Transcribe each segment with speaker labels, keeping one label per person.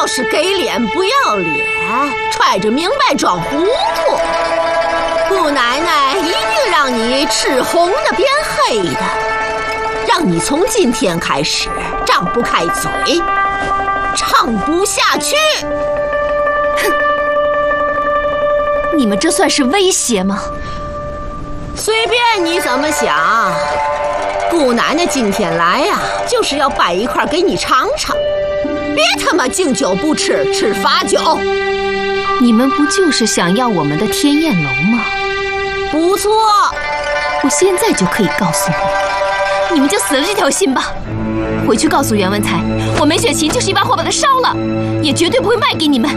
Speaker 1: 要是给脸不要脸，揣着明白装糊涂，姑奶奶一定让你吃红的变黑的，让你从今天开始张不开嘴，唱不下去。
Speaker 2: 哼！你们这算是威胁吗？
Speaker 1: 随便你怎么想，姑奶奶今天来呀，就是要掰一块给你尝尝。别他妈敬酒不吃，吃罚酒！
Speaker 2: 你们不就是想要我们的天燕楼吗？
Speaker 1: 不错，
Speaker 2: 我现在就可以告诉你，你们就死了这条心吧。回去告诉袁文才，我梅雪琴就是一把火把它烧了，也绝对不会卖给你们。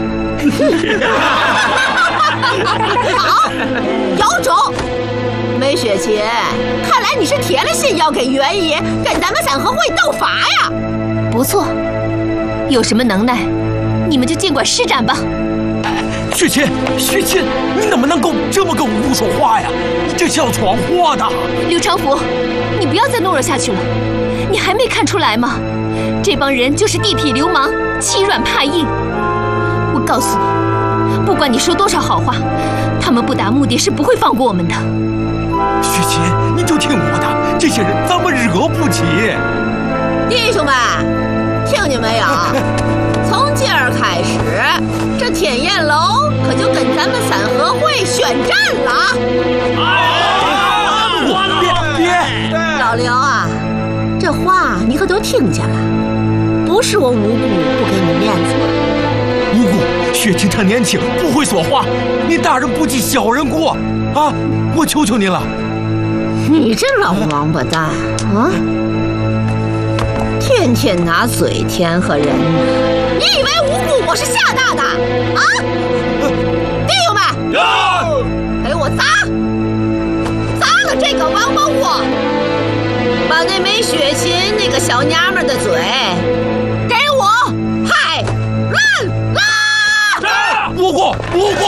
Speaker 1: 好，有种！梅雪琴，看来你是铁了心要跟袁爷跟咱们三合会斗法呀！
Speaker 2: 不错，有什么能耐，你们就尽管施展吧。
Speaker 3: 雪琴，雪琴，你怎么能够这么跟五姑说话呀？你这是要闯祸的！
Speaker 2: 刘长甫，你不要再懦弱下去了。你还没看出来吗？这帮人就是地痞流氓，欺软怕硬。我告诉你，不管你说多少好话，他们不达目的是不会放过我们的。
Speaker 3: 雪琴，你就听我的，这些人咱们惹不起。
Speaker 1: 弟兄们，听见没有？从今儿开始，这天燕楼可就跟咱们三合会宣战了啊！
Speaker 3: 别！
Speaker 1: 老刘啊，这话你可都听见了，不是我五姑不给你面子。
Speaker 3: 五姑，雪琴她年轻，不会说话，你大人不计小人过啊！我求求你了。
Speaker 1: 你这老王八蛋啊！天天拿嘴甜和人呢，你以为五姑我是吓大的啊？弟兄们，给我砸了这个王八窝，把那梅雪琴那个小娘们的嘴给我害烂了！
Speaker 3: 五姑！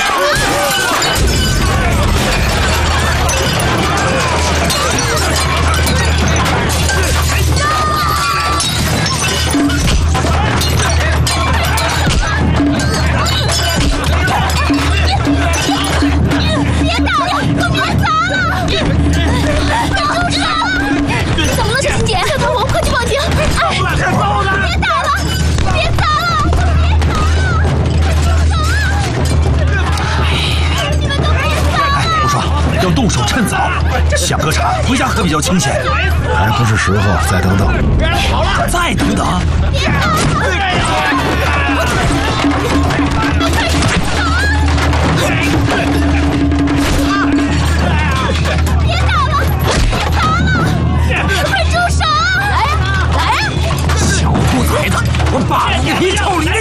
Speaker 3: 动手趁早，想喝茶回家喝比较清闲。
Speaker 4: 还不是时候，再等等。
Speaker 3: 再等等。
Speaker 2: 别打了！快住手！来呀！
Speaker 3: 小兔崽子，我把你一劈臭脸！